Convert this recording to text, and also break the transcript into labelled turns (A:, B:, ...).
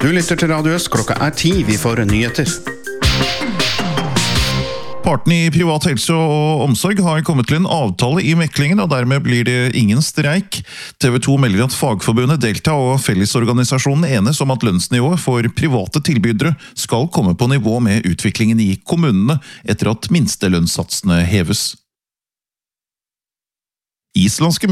A: Du lytter til Radio Øst, klokka 10, vi får nyheter.
B: Partene i privat helse og omsorg har kommet til en avtale i meklingen, og dermed blir det ingen streik. TV 2 melder at Fagforbundet Delta og Fellesorganisasjonen enes om at lønnsnivået for private tilbydere skal komme på nivå med utviklingen i kommunene etter at minstelønnssatsene heves. Islandske